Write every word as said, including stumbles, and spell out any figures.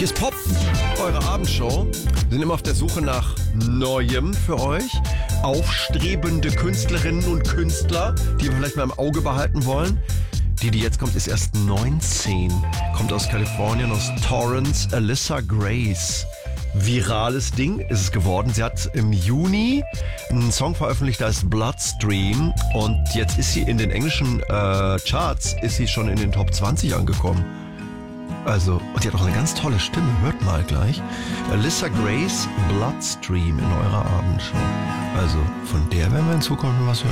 Hier ist Pop, eure Abendshow. Wir sind immer auf der Suche nach Neuem für euch. Aufstrebende Künstlerinnen und Künstler, die wir vielleicht mal im Auge behalten wollen. Die, die jetzt kommt, ist erst neunzehn. Kommt aus Kalifornien, aus Torrance, Alyssa Grace. Virales Ding ist es geworden. Sie hat im Juni einen Song veröffentlicht, der heißt Bloodstream. Und jetzt ist sie in den englischen äh, Charts, ist sie schon in den Top zwanzig angekommen. Also, und die hat auch eine ganz tolle Stimme. Hört mal gleich. Alyssa Grace, Bloodstream in eurer Abendshow. Also, von der werden wir in Zukunft was hören.